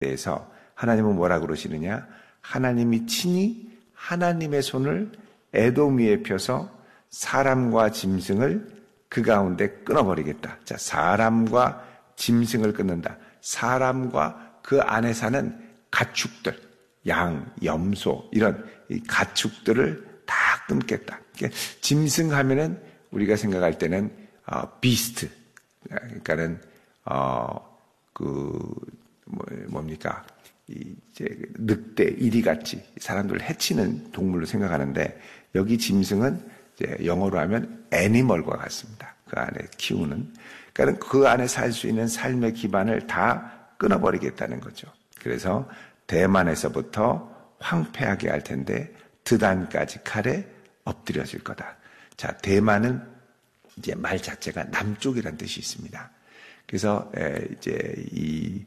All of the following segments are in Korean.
대해서 하나님은 뭐라 그러시느냐? 하나님이 친히 하나님의 손을 에돔 위에 펴서 사람과 짐승을 그 가운데 끊어버리겠다. 자, 사람과 짐승을 끊는다. 사람과 그 안에 사는 가축들, 양, 염소 이런 이 가축들을 다 끊겠다. 그러니까 짐승 하면은 우리가 생각할 때는 비스트, 그러니까는 뭡니까? 이제 늑대, 이리같이 사람들을 해치는 동물로 생각하는데 여기 짐승은 이제 영어로 하면 애니멀과 같습니다. 그 안에 키우는. 그러니까 그 안에 살 수 있는 삶의 기반을 다 끊어버리겠다는 거죠. 그래서 대만에서부터 황폐하게 할 텐데 드단까지 칼에 엎드려질 거다. 자, 대만은 이제 말 자체가 남쪽이라는 뜻이 있습니다. 그래서 이제 이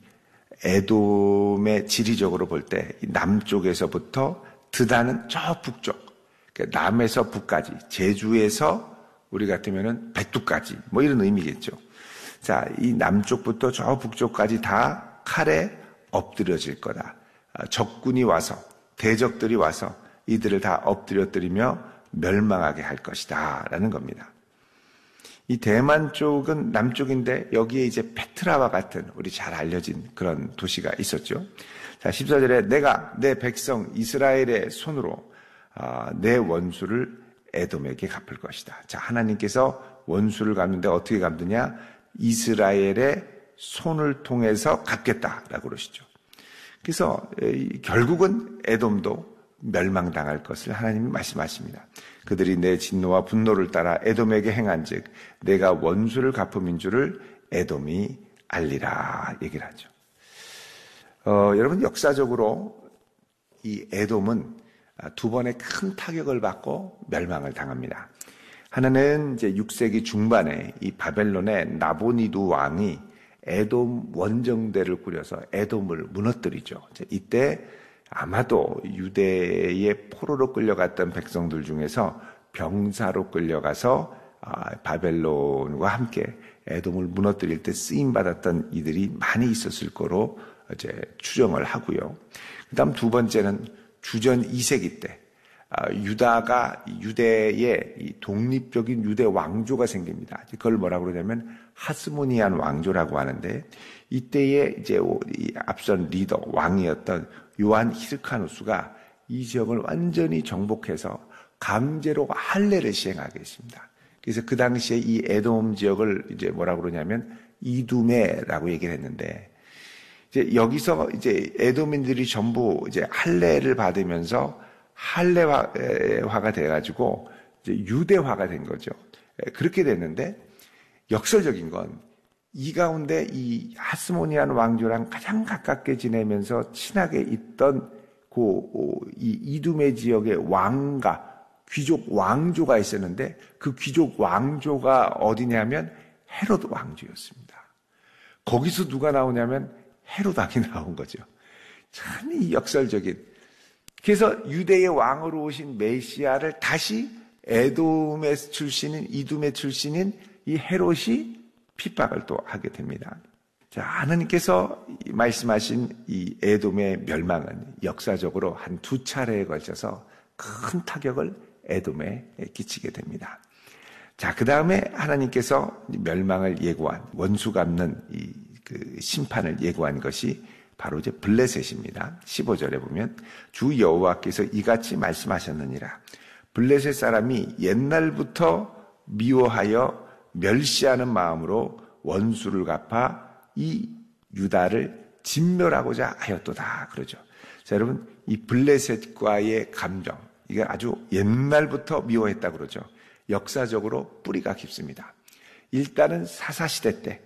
에돔의 지리적으로 볼 때 남쪽에서부터 드단은 저 북쪽, 그러니까 남에서 북까지, 제주에서 우리 같으면은 백두까지 뭐 이런 의미겠죠. 자, 이 남쪽부터 저 북쪽까지 다 칼에 엎드려질 거다. 적군이 와서, 대적들이 와서 이들을 다 엎드려뜨리며 멸망하게 할 것이다 라는 겁니다. 이 대만 쪽은 남쪽인데 여기에 이제 페트라와 같은 우리 잘 알려진 그런 도시가 있었죠. 자, 14절에 내가 내 백성 이스라엘의 손으로 내 원수를 에돔에게 갚을 것이다. 자, 하나님께서 원수를 갚는데 어떻게 갚느냐? 이스라엘의 손을 통해서 갚겠다라고 그러시죠. 그래서 결국은 에돔도 멸망당할 것을 하나님이 말씀하십니다. 그들이 내 진노와 분노를 따라 에돔에게 행한즉 내가 원수를 갚음인 줄을 에돔이 알리라 얘기를 하죠. 여러분 역사적으로 이 에돔은 두 번의 큰 타격을 받고 멸망을 당합니다. 하나는 이제 6세기 중반에 이 바벨론의 나보니두 왕이 에돔 원정대를 꾸려서 에돔을 무너뜨리죠. 이때 아마도 유대의 포로로 끌려갔던 백성들 중에서 병사로 끌려가서 바벨론과 함께 에돔을 무너뜨릴 때 쓰임받았던 이들이 많이 있었을 거로 이제 추정을 하고요. 그 다음 두 번째는 주전 2세기 때 유대의 이 독립적인 유대 왕조가 생깁니다. 그걸 뭐라고 그러냐면 하스모니안 왕조라고 하는데 이때에 이제 이 앞선 리더 왕이었던 요한 히르카누스가 이 지역을 완전히 정복해서 강제로 할례를 시행하게 했습니다. 그래서 그 당시에 이 에돔 지역을 이제 뭐라고 그러냐면 이두메라고 얘기를 했는데 이제 여기서 이제 에돔인들이 전부 이제 할례를 받으면서 할례화가 돼가지고 이제 유대화가 된 거죠. 그렇게 됐는데 역설적인 건 이 가운데 이 하스모니안 왕조랑 가장 가깝게 지내면서 친하게 있던 이 이두메 지역의 왕가, 귀족 왕조가 있었는데 그 귀족 왕조가 어디냐면 헤롯 왕조였습니다. 거기서 누가 나오냐면 헤롯 왕이 나온 거죠. 참 이 역설적인. 그래서 유대의 왕으로 오신 메시아를 다시 에돔의 출신인 이두메 출신인 이 헤롯이 핍박을 또 하게 됩니다. 자, 하나님께서 말씀하신 이 에돔의 멸망은 역사적으로 한 두 차례에 걸쳐서 큰 타격을 에돔에 끼치게 됩니다. 자, 그 다음에 하나님께서 멸망을 예고한 원수 갚는 그 심판을 예고한 것이 바로 이제 블레셋입니다. 15절에 보면 주 여호와께서 이같이 말씀하셨느니라. 블레셋 사람이 옛날부터 미워하여 멸시하는 마음으로 원수를 갚아 이 유다를 진멸하고자 하였도다 그러죠. 자, 여러분 이 블레셋과의 감정 이게 아주 옛날부터 미워했다 그러죠. 역사적으로 뿌리가 깊습니다. 일단은 사사시대 때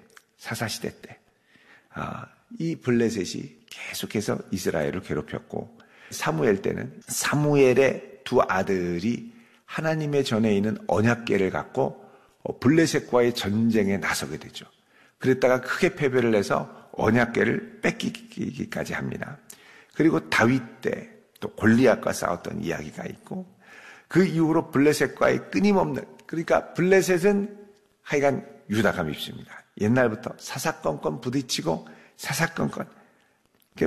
이 블레셋이 계속해서 이스라엘을 괴롭혔고 사무엘 때는 사무엘의 두 아들이 하나님의 전에 있는 언약궤를 갖고 블레셋과의 전쟁에 나서게 되죠. 그랬다가 크게 패배를 해서 언약궤를 뺏기기까지 합니다. 그리고 다윗 때 또 골리앗과 싸웠던 이야기가 있고 그 이후로 블레셋과의 끊임없는 그러니까 블레셋은 하여간 유다가 밉습니다. 옛날부터 사사건건 부딪히고 사사건건